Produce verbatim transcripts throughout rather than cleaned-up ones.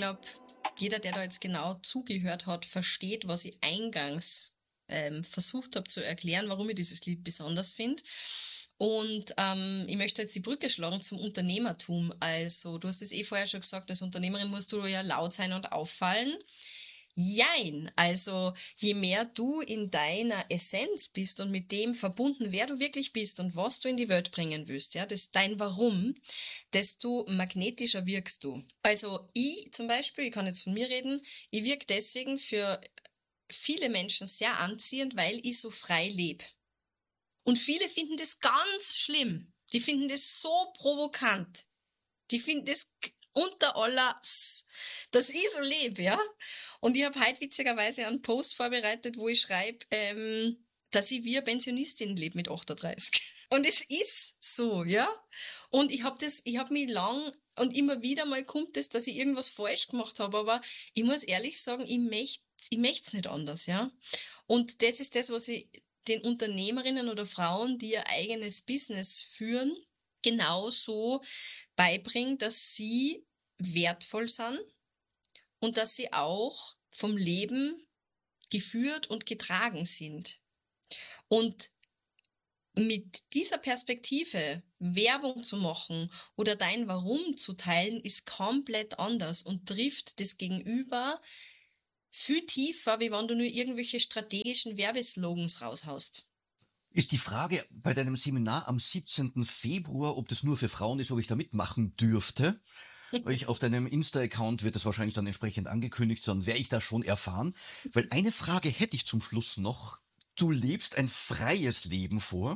glaube, jeder, der da jetzt genau zugehört hat, versteht, was ich eingangs ähm, versucht habe zu erklären, warum ich dieses Lied besonders finde. Und ähm, ich möchte jetzt die Brücke schlagen zum Unternehmertum. Also, du hast es eh vorher schon gesagt, als Unternehmerin musst du ja laut sein und auffallen. Jein, also je mehr du in deiner Essenz bist und mit dem verbunden, wer du wirklich bist und was du in die Welt bringen willst, ja, das ist dein Warum, desto magnetischer wirkst du. Also ich zum Beispiel, ich kann jetzt von mir reden, ich wirke deswegen für viele Menschen sehr anziehend, weil ich so frei lebe. Und viele finden das ganz schlimm. Die finden das so provokant. Die finden das unter aller, dass ich so lebe, ja. Und ich habe heute witzigerweise einen Post vorbereitet, wo ich schreibe, ähm, dass ich wie eine Pensionistin lebe mit achtunddreißig. Und es ist so, ja. Und ich habe das, ich habe mich lang und immer wieder mal kommt das, dass ich irgendwas falsch gemacht habe, aber ich muss ehrlich sagen, ich möchte, ich möchte es nicht anders, ja. Und das ist das, was ich den Unternehmerinnen oder Frauen, die ihr eigenes Business führen, genauso beibringen, dass sie wertvoll sind und dass sie auch vom Leben geführt und getragen sind. Und mit dieser Perspektive Werbung zu machen oder dein Warum zu teilen, ist komplett anders und trifft das Gegenüber viel tiefer, wie wenn du nur irgendwelche strategischen Werbeslogans raushaust. Ist die Frage bei deinem Seminar am siebzehnten Februar, ob das nur für Frauen ist, ob ich da mitmachen dürfte? Weil ich auf deinem Insta-Account wird das wahrscheinlich dann entsprechend angekündigt, dann werde ich das schon erfahren. Weil eine Frage hätte ich zum Schluss noch. Du lebst ein freies Leben vor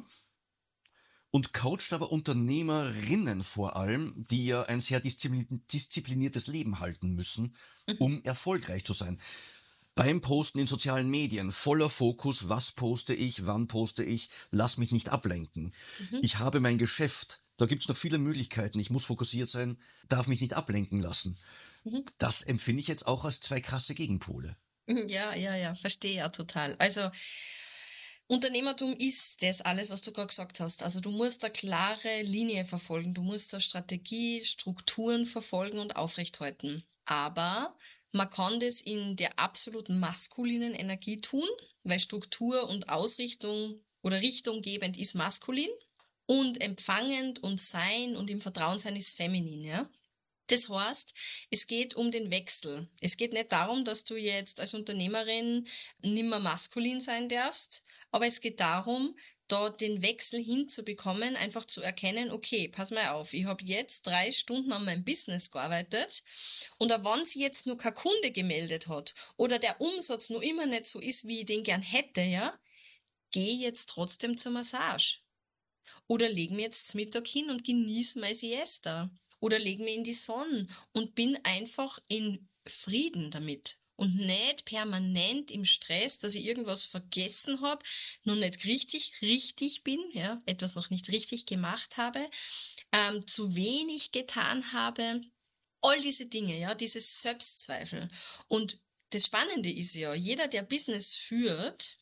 und coachst aber Unternehmerinnen vor allem, die ja ein sehr diszipliniertes Leben halten müssen, um erfolgreich zu sein. Beim Posten in sozialen Medien, voller Fokus, was poste ich, wann poste ich, lass mich nicht ablenken. Mhm. Ich habe mein Geschäft, da gibt's noch viele Möglichkeiten, ich muss fokussiert sein, darf mich nicht ablenken lassen. Mhm. Das empfinde ich jetzt auch als zwei krasse Gegenpole. Ja, ja, ja, verstehe ja total. Also Unternehmertum ist das alles, was du gerade gesagt hast. Also du musst eine klare Linie verfolgen, du musst eine Strategie, Strukturen verfolgen und aufrechthalten. Aber man kann das in der absolut maskulinen Energie tun, weil Struktur und Ausrichtung oder richtunggebend ist maskulin und empfangend und sein und im Vertrauen sein ist feminin, ja. Das heißt, es geht um den Wechsel. Es geht nicht darum, dass du jetzt als Unternehmerin nimmer maskulin sein darfst, aber es geht darum, da den Wechsel hinzubekommen, einfach zu erkennen, okay, pass mal auf, ich habe jetzt drei Stunden an meinem Business gearbeitet und auch wenn sie jetzt nur kein Kunde gemeldet hat oder der Umsatz noch immer nicht so ist, wie ich den gern hätte, ja, geh jetzt trotzdem zur Massage. Oder leg mir jetzt zum Mittag hin und genieße meine Siesta. Oder leg mir in die Sonne und bin einfach in Frieden damit. Und nicht permanent im Stress, dass ich irgendwas vergessen habe, noch nicht richtig, richtig bin, ja, etwas noch nicht richtig gemacht habe, ähm, zu wenig getan habe. All diese Dinge, ja, dieses Selbstzweifel. Und das Spannende ist ja, jeder, der Business führt,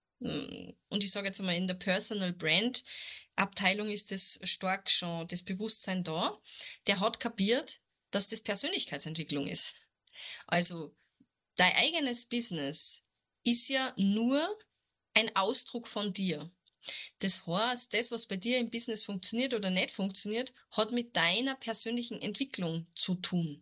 und ich sage jetzt einmal in der Personal Brand Abteilung ist das stark schon das Bewusstsein da, der hat kapiert, dass das Persönlichkeitsentwicklung ist. Also dein eigenes Business ist ja nur ein Ausdruck von dir. Das heißt, das, was bei dir im Business funktioniert oder nicht funktioniert, hat mit deiner persönlichen Entwicklung zu tun.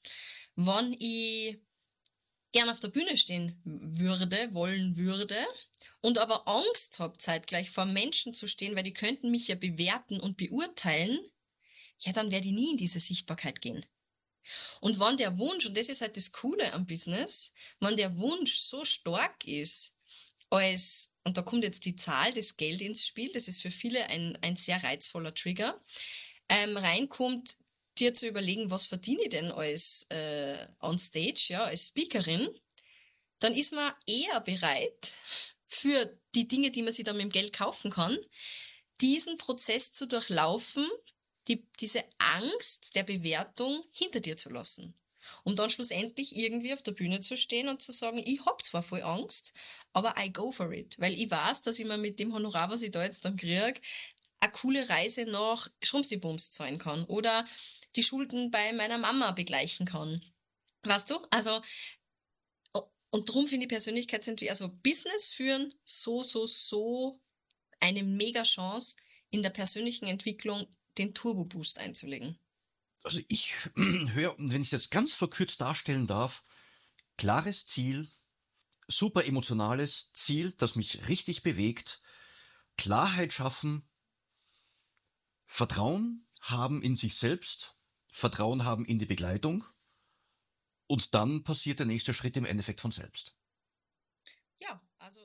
Wenn ich gern auf der Bühne stehen würde, wollen würde und aber Angst habe, zeitgleich vor Menschen zu stehen, weil die könnten mich ja bewerten und beurteilen, ja, dann werde ich nie in diese Sichtbarkeit gehen. Und wenn der Wunsch, und das ist halt das Coole am Business, wenn der Wunsch so stark ist, als, und da kommt jetzt die Zahl, das Geld ins Spiel, das ist für viele ein, ein sehr reizvoller Trigger, ähm, reinkommt, dir zu überlegen, was verdiene ich denn als äh, on stage, ja, als Speakerin, dann ist man eher bereit, für die Dinge, die man sich dann mit dem Geld kaufen kann, diesen Prozess zu durchlaufen, die, diese Angst der Bewertung hinter dir zu lassen. Um dann schlussendlich irgendwie auf der Bühne zu stehen und zu sagen, ich hab zwar voll Angst, aber I go for it. Weil ich weiß, dass ich mir mit dem Honorar, was ich da jetzt dann kriege, eine coole Reise nach Schrumpfdibums zahlen kann oder die Schulden bei meiner Mama begleichen kann. Weißt du? Also, und darum finde ich Persönlichkeitsentwicklung, also Business führen, so, so, so eine mega Chance, in der persönlichen Entwicklung den Turbo-Boost einzulegen. Also ich höre, wenn ich das ganz verkürzt darstellen darf, klares Ziel, super emotionales Ziel, das mich richtig bewegt, Klarheit schaffen, Vertrauen haben in sich selbst, Vertrauen haben in die Begleitung und dann passiert der nächste Schritt im Endeffekt von selbst. Ja, also...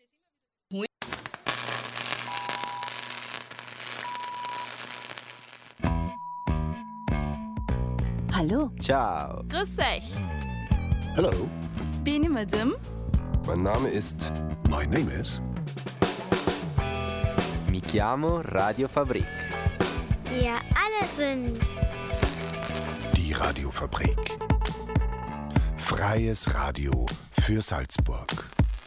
Hallo. Ciao. Grüß euch. Hello. Bin ich Madame? Mein Name ist... My name is... Mi chiamo Radio Fabrik. Wir alle sind... Die Radiofabrik. Freies Radio für Salzburg.